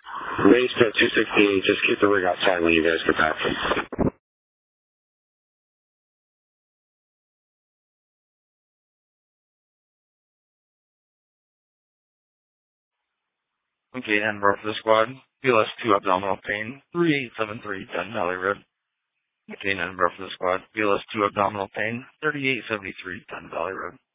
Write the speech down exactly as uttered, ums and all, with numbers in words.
Base at two sixteen, just keep the rig outside when you guys get back. Okay, and for the squad, B L S two abdominal pain, three eight seven three, ten Valley Road. Okay, and for the squad, B L S two abdominal pain, thirty-eight seventy-three, ten Valley Road.